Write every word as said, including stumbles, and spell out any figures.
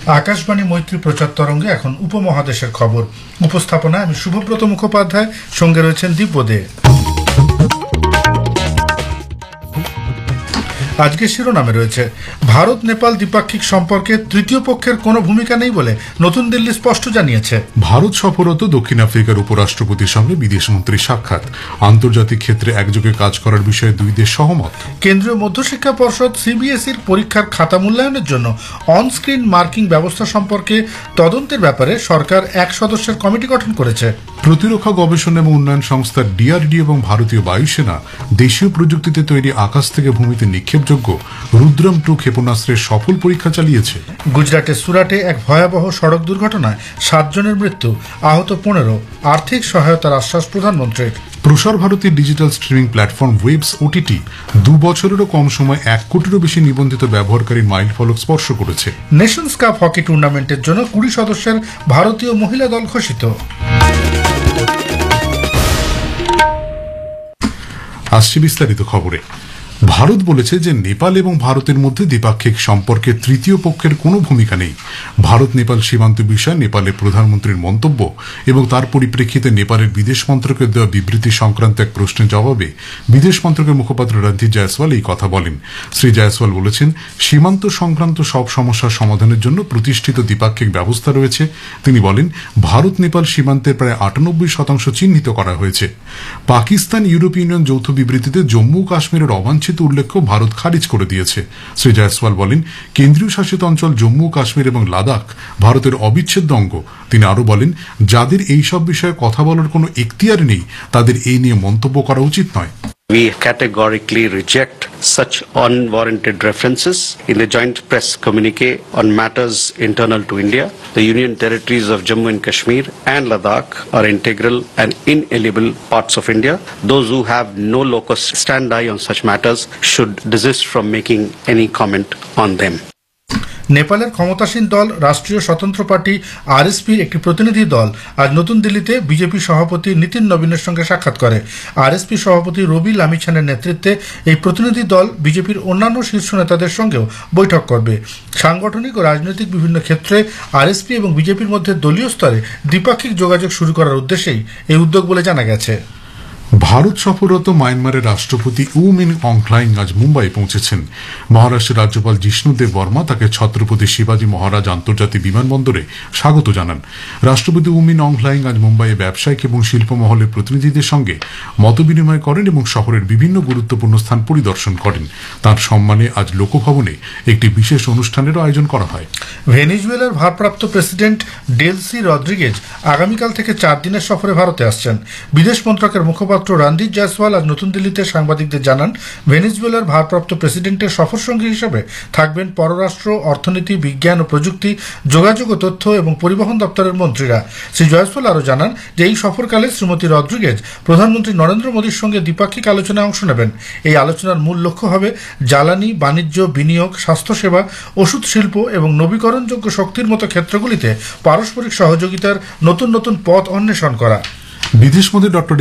আকাশবাণী মৈত্রী প্রচার তরঙ্গে এখন উপমহাদেশের খবর। উপস্থাপনায় আমি শুভব্রত মুখোপাধ্যায়, সঙ্গে রয়েছেন দিব্য দে। আজকে শিরোনামে রয়েছে ভারত নেপাল দ্বিপাক্ষিক সম্পর্কে তৃতীয় পক্ষের কোনো ভূমিকা নেই বলে নতুন দিল্লি স্পষ্ট জানিয়েছে। ভারত সফররত দক্ষিণ আফ্রিকার উপরাষ্ট্রপতির সঙ্গে বিদেশমন্ত্রীর সাক্ষাৎ। আন্তর্জাতিক ক্ষেত্রে একযোগে কাজ করার বিষয়ে দুই দেশ সহমত। কেন্দ্রীয় মধ্যশিক্ষা পর্ষদ সিবিএসইর পরীক্ষার খাতা মূল্যায়নের জন্য অনস্ক্রিন মার্কিং ব্যবস্থা সম্পর্কে তদন্তের ব্যাপারে সরকার এক সদস্যের কমিটি গঠন করেছে। প্রতিরক্ষা গবেষণা এবং উন্নয়ন সংস্থা ডিআরডি এবং ভারতীয় বায়ুসেনা দেশীয় প্রযুক্তিতে তৈরি আকাশ থেকে ভূমিতে নিক্ষেপযোগ্য রুদ্রম টু ক্ষেপণাস্ত্রের সফল পরীক্ষা চালিয়েছে। গুজরাটের সুরাটে এক ভয়াবহ সড়ক দুর্ঘটনায় সাতজনের মৃত্যু, আহত পনেরো। আর্থিক সহায়তার আশ্বাস প্রধানমন্ত্রীর। প্রসার ভারতীর ডিজিটাল স্ট্রিমিং প্ল্যাটফর্ম ওয়েবস ওটিটি দু বছরেরও কম সময় এক কোটিরও বেশি নিবন্ধিত ব্যবহারকারীর মাইল ফলক স্পর্শ করেছে। নেশনস কাপ হকি টুর্নামেন্টের জন্য কুড়ি সদস্যের ভারতীয় মহিলা দল ঘোষিত। আসছে বিস্তারিত খবরে। ভারত বলেছে যে নেপাল এবং ভারতের মধ্যে দ্বিপাক্ষিক সম্পর্কে তৃতীয় পক্ষের কোনো ভূমিকা নেই। ভারত নেপাল সীমান্ত বিষয়ে নেপালের প্রধানমন্ত্রীর মন্তব্য এবং তার পরিপ্রেক্ষিতে নেপালের বিদেশ মন্ত্রকের দেওয়া বিবৃতি সংক্রান্ত এক প্রশ্নের জবাবে বিদেশ মন্ত্রকের মুখপাত্র রণধীর জয়সওয়াল এই কথা বলেন। শ্রী জয়সওয়াল বলেছেন, সীমান্ত সংক্রান্ত সব সমস্যার সমাধানের জন্য প্রতিষ্ঠিত দ্বিপাক্ষিক ব্যবস্থা রয়েছে। তিনি বলেন, ভারত নেপাল সীমান্তের প্রায় আটানব্বই শতাংশ চিহ্নিত করা হয়েছে। পাকিস্তান ইউরোপীয় ইউনিয়ন যৌথ বিবৃতিতে জম্মু কাশ্মীরের অবাঞ্ছিত উল্লেখ ভারত খারিজ করে দিয়েছে। শ্রী জয়সওয়াল বলেন, কেন্দ্রীয় শাসিত অঞ্চল জম্মু কাশ্মীর এবং লাদাখ ভারতের অবিচ্ছেদ্য অঙ্গ। তিনি আরো বলেন, যাদের এইসব বিষয়ে কথা বলার কোনো এখতিয়ার নেই তাদের এই নিয়ে মন্তব্য করা উচিত নয়। We categorically reject such unwarranted references in the joint press communique on matters internal to India. The Union territories of Jammu and Kashmir and Ladakh are integral and inalienable parts of India. Those who have no locus standi on such matters should desist from making any comment on them. নেপালের ক্ষমতাসীন দল রাষ্ট্রীয় স্বতন্ত্র party আরএসপির একটি প্রতিনিধি দল আজ নতুন দিল্লিতে বিজেপি সভাপতি নীতিন নবীনের সঙ্গে সাক্ষাৎ করে। আরএসপি সভাপতি রবি লামিছানের নেতৃত্বে এই প্রতিনিধি দল বিজেপির অন্যান্য শীর্ষ নেতাদের সঙ্গেও বৈঠক করবে। সাংগঠনিক ও রাজনৈতিক বিভিন্ন ক্ষেত্রে আরএসপি এবং বিজেপির মধ্যে দলীয় স্তরে দ্বিপাক্ষিক যোগাযোগ শুরু করার উদ্দেশ্যেই এই উদ্যোগ বলে জানা গেছে। ভারত সফররত মায়ানমারের রাষ্ট্রপতি উ মিন অংহ্লাইং আজ মুম্বাই পৌঁছেছেন। মহারাষ্ট্রের রাজ্যপাল জিষ্ণুদেব বর্মা তাকে ছত্রপতি শিবাজী মহারাজ আন্তর্জাতিক বিমানবন্দরে স্বাগত জানান। রাষ্ট্রপতি উ মিন অংহ্লাইং আজ মুম্বাইয়ে ব্যবসায়িক এবং শিল্প মহলের প্রতিনিধিদের সঙ্গে মতবিনিময় করেন এবং শহরের বিভিন্ন গুরুত্বপূর্ণ স্থান পরিদর্শন করেন। তার সম্মানে আজ লোকভবনে একটি বিশেষ অনুষ্ঠানেরও আয়োজন করা হয়। ভেনেজুয়েলার ভারপ্রাপ্ত প্রেসিডেন্ট ডেলসি রদ্রিগেজ আগামীকাল থেকে চার দিনের সফরে ভারতে আসছেন। বিদেশ মন্ত্রকের মুখপাত্র রণধীর জয়সওয়াল আজ নতুন দিল্লিতে সাংবাদিকদের জানান, ভেনেজুয়েলার ভারপ্রাপ্ত প্রেসিডেন্টের সফর সঙ্গী হিসেবে থাকবেন পররাষ্ট্র, অর্থনীতি, বিজ্ঞান ও প্রযুক্তি, যোগাযোগ ও তথ্য এবং পরিবহন দপ্তরের মন্ত্রীরা। শ্রী জয়সওয়াল আরও জানান যে এই সফরকালে শ্রীমতী রদ্রিগেজ প্রধানমন্ত্রী নরেন্দ্র মোদীর সঙ্গে দ্বিপাক্ষিক আলোচনায় অংশ নেবেন। এই আলোচনার মূল লক্ষ্য হবে জ্বালানি, বাণিজ্য, বিনিয়োগ, স্বাস্থ্যসেবা, ওষুধ শিল্প এবং নবীকরণযোগ্য শক্তির মতো ক্ষেত্রগুলিতে পারস্পরিক সহযোগিতার নতুন নতুন পথ অন্বেষণ করা। বিদেশমন্ত্রী ডক্টর